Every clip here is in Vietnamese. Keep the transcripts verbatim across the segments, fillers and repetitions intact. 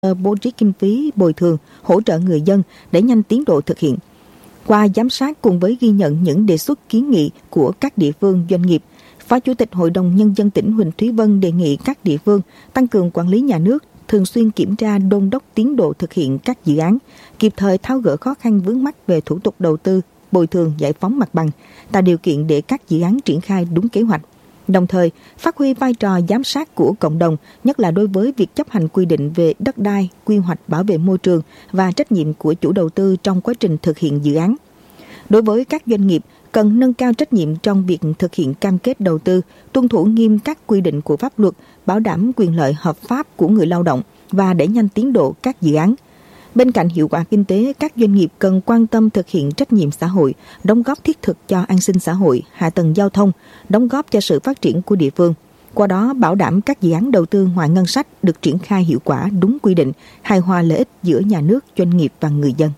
bố trí kinh phí bồi thường, hỗ trợ người dân để nhanh tiến độ thực hiện. Qua giám sát cùng với ghi nhận những đề xuất kiến nghị của các địa phương doanh nghiệp, Phó Chủ tịch Hội đồng Nhân dân tỉnh Huỳnh Thúy Vân đề nghị các địa phương tăng cường quản lý nhà nước, thường xuyên kiểm tra đôn đốc tiến độ thực hiện các dự án, kịp thời tháo gỡ khó khăn vướng mắc về thủ tục đầu tư, bồi thường giải phóng mặt bằng, tạo điều kiện để các dự án triển khai đúng kế hoạch. Đồng thời, phát huy vai trò giám sát của cộng đồng, nhất là đối với việc chấp hành quy định về đất đai, quy hoạch bảo vệ môi trường và trách nhiệm của chủ đầu tư trong quá trình thực hiện dự án. Đối với các doanh nghiệp, cần nâng cao trách nhiệm trong việc thực hiện cam kết đầu tư, tuân thủ nghiêm các quy định của pháp luật, bảo đảm quyền lợi hợp pháp của người lao động và đẩy nhanh tiến độ các dự án. Bên cạnh hiệu quả kinh tế, các doanh nghiệp cần quan tâm thực hiện trách nhiệm xã hội, đóng góp thiết thực cho an sinh xã hội, hạ tầng giao thông, đóng góp cho sự phát triển của địa phương. Qua đó bảo đảm các dự án đầu tư ngoài ngân sách được triển khai hiệu quả đúng quy định, hài hòa lợi ích giữa nhà nước, doanh nghiệp và người dân.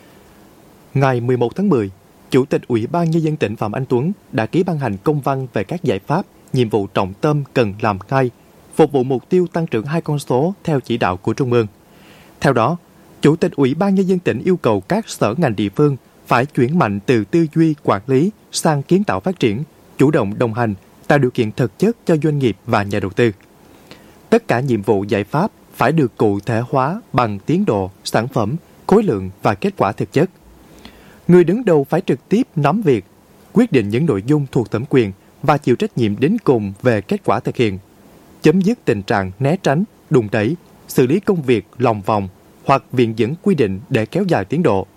Ngày mười một tháng mười, Chủ tịch Ủy ban Nhân dân tỉnh Phạm Anh Tuấn đã ký ban hành công văn về các giải pháp, nhiệm vụ trọng tâm cần làm ngay, phục vụ mục tiêu tăng trưởng hai con số theo chỉ đạo của Trung ương. Theo đó, Chủ tịch Ủy ban Nhân dân tỉnh yêu cầu các sở ngành địa phương phải chuyển mạnh từ tư duy quản lý sang kiến tạo phát triển, chủ động đồng hành, tạo điều kiện thực chất cho doanh nghiệp và nhà đầu tư. Tất cả nhiệm vụ giải pháp phải được cụ thể hóa bằng tiến độ, sản phẩm, khối lượng và kết quả thực chất. Người đứng đầu phải trực tiếp nắm việc, quyết định những nội dung thuộc thẩm quyền và chịu trách nhiệm đến cùng về kết quả thực hiện. Chấm dứt tình trạng né tránh, đùn đẩy, xử lý công việc lòng vòng hoặc viện dẫn quy định để kéo dài tiến độ.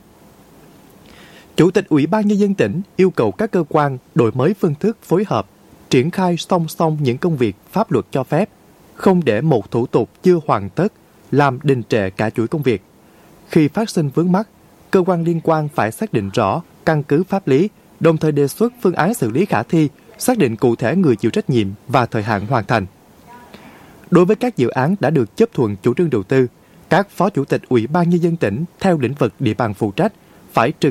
Chủ tịch Ủy ban Nhân dân tỉnh yêu cầu các cơ quan đổi mới phương thức phối hợp, triển khai song song những công việc pháp luật cho phép, không để một thủ tục chưa hoàn tất làm đình trệ cả chuỗi công việc. Khi phát sinh vướng mắc, cơ quan liên quan phải xác định rõ căn cứ pháp lý, đồng thời đề xuất phương án xử lý khả thi, xác định cụ thể người chịu trách nhiệm và thời hạn hoàn thành. Đối với các dự án đã được chấp thuận chủ trương đầu tư, các phó chủ tịch Ủy ban Nhân dân tỉnh theo lĩnh vực địa bàn phụ trách phải trực